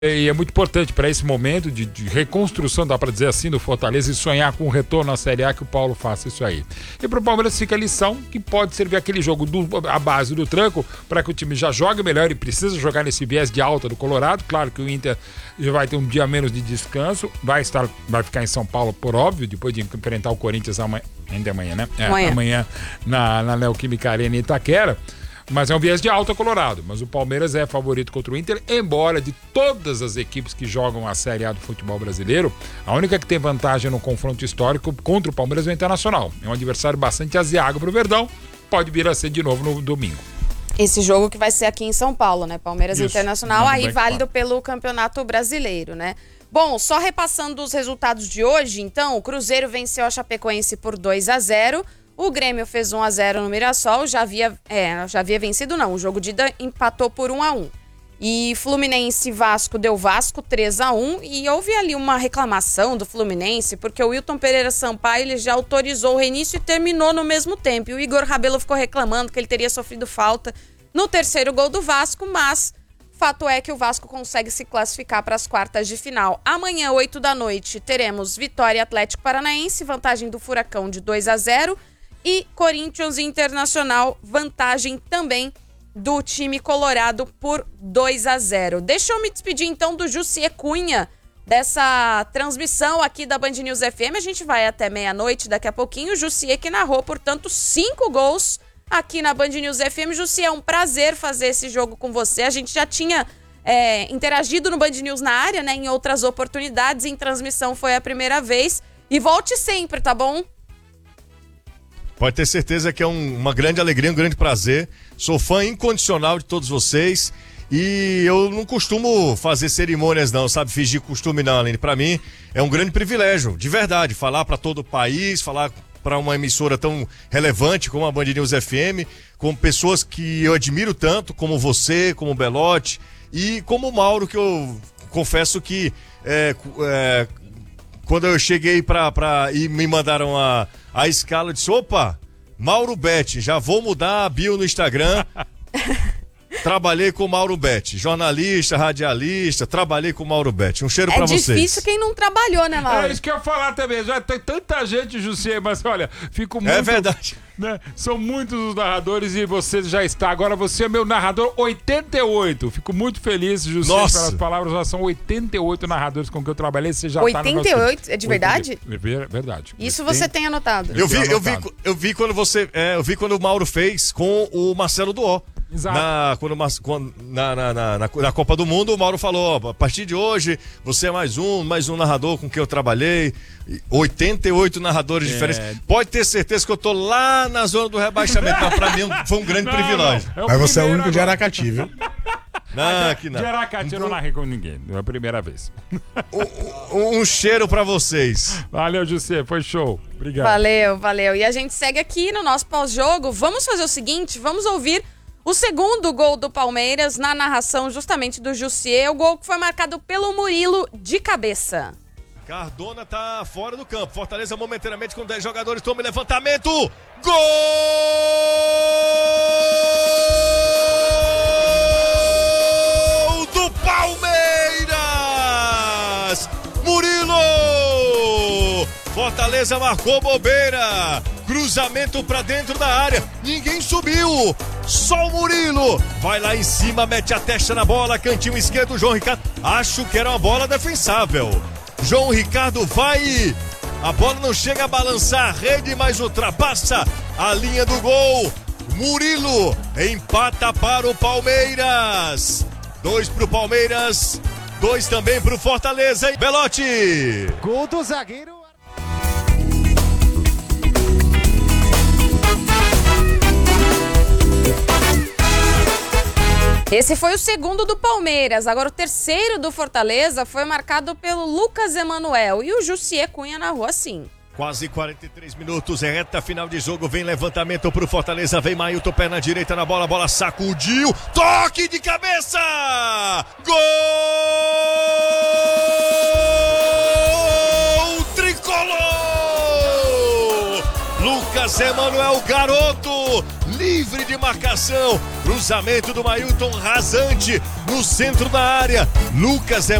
E é muito importante para esse momento de reconstrução, dá para dizer assim, do Fortaleza e sonhar com o retorno à Série A, que o Paulo faça isso aí. E para o Palmeiras fica a lição que pode servir aquele jogo a base do tranco para que o time já jogue melhor e precisa jogar nesse viés de alta do Colorado. Claro que o Inter já vai ter um dia menos de descanso, vai ficar em São Paulo por óbvio, depois de enfrentar o Corinthians amanhã, né? Amanhã na Neoquímica Arena em Itaquera. Mas é um viés de alta Colorado. Mas o Palmeiras é favorito contra o Inter, embora de todas as equipes que jogam a Série A do futebol brasileiro, a única que tem vantagem no confronto histórico contra o Palmeiras é o Internacional. É um adversário bastante aziago pro Verdão, pode vir a ser de novo no domingo. Esse jogo que vai ser aqui em São Paulo, né? Palmeiras e Internacional, aí válido pelo Campeonato Brasileiro, né? Bom, só repassando os resultados de hoje, então, o Cruzeiro venceu a Chapecoense por 2-0. O Grêmio fez 1-0 no Mirassol, já havia vencido não, o jogo de ida empatou por 1-1. E Fluminense e Vasco deu Vasco 3-1 e houve ali uma reclamação do Fluminense, porque o Wilton Pereira Sampaio ele já autorizou o reinício e terminou no mesmo tempo. E o Igor Rabelo ficou reclamando que ele teria sofrido falta no terceiro gol do Vasco, mas fato é que o Vasco consegue se classificar para as quartas de final. Amanhã, 8 da noite, teremos Vitória e Atlético Paranaense, vantagem do Furacão de 2-0. E Corinthians Internacional, vantagem também do time colorado por 2-0. Deixa eu me despedir então do Jussier Cunha, dessa transmissão aqui da Band News FM. A gente vai até meia-noite daqui a pouquinho. O Jussier que narrou, portanto, 5 gols aqui na Band News FM. Jussier, é um prazer fazer esse jogo com você. A gente já tinha interagido no Band News na área, né? Em outras oportunidades, em transmissão foi a primeira vez. E volte sempre, tá bom? Pode ter certeza que é uma grande alegria, um grande prazer. Sou fã incondicional de todos vocês e eu não costumo fazer cerimônias não, sabe? Fingir costume não, Aline. Pra mim é um grande privilégio, de verdade, falar pra todo o país, falar pra uma emissora tão relevante como a Band News FM, com pessoas que eu admiro tanto, como você, como o Belotti e como o Mauro, que eu confesso que quando eu cheguei e me mandaram a escala, eu disse, opa, Mauro Betti, já vou mudar a bio no Instagram. Trabalhei com o Mauro Betti, jornalista, radialista, trabalhei com o Mauro Betti. Um cheiro pra vocês. É difícil quem não trabalhou, né, Mauro? É isso que eu ia falar também. Já tem tanta gente, Jussier, mas olha, fico muito... É verdade. Né? São muitos os narradores e você já está. Agora você é meu narrador 88. Fico muito feliz, Jussier, pelas palavras. Já são 88 narradores com que eu trabalhei. Você já 88? Tá no é de verdade? Verdade. Isso você tem anotado. Eu vi quando eu vi quando o Mauro fez com o Marcelo Duó. Exato. Na Copa do Mundo, o Mauro falou, a partir de hoje, você é mais um narrador com quem eu trabalhei, 88 narradores diferentes. Pode ter certeza que eu tô lá na zona do rebaixamento, mas pra mim foi um grande privilégio. Mas você é o único de Aracati, viu? Não, aqui não. De Aracati eu não narrei com ninguém, é a primeira vez. Um cheiro pra vocês. Valeu, Jussier, foi show. Obrigado. Valeu. E a gente segue aqui no nosso pós-jogo. Vamos fazer o seguinte, vamos ouvir o segundo gol do Palmeiras na narração justamente do Jussier, o gol que foi marcado pelo Murilo de cabeça. Cardona tá fora do campo. Fortaleza momentaneamente com 10 jogadores. Toma levantamento. Gol do Palmeiras! Murilo! Fortaleza marcou bobeira. Cruzamento pra dentro da área. Ninguém subiu. Só o Murilo. Vai lá em cima, mete a testa na bola. Cantinho esquerdo, João Ricardo. Acho que era uma bola defensável. João Ricardo vai. A bola não chega a balançar a rede, mas ultrapassa a linha do gol. Murilo empata para o Palmeiras. 2 pro Palmeiras, 2 também pro Fortaleza. Belotti. Gol do zagueiro. Esse foi o segundo do Palmeiras. Agora o terceiro do Fortaleza foi marcado pelo Lucas Emanuel. E o Jussier Cunha narrou assim. Quase 43 minutos, é reta final de jogo, vem levantamento pro Fortaleza, vem Mailton, perna direita na bola, a bola sacudiu, toque de cabeça! Gol! Tricolor! Lucas Emanuel, garoto, livre de marcação, Cruzamento do Mailton rasante no centro da área. Lucas é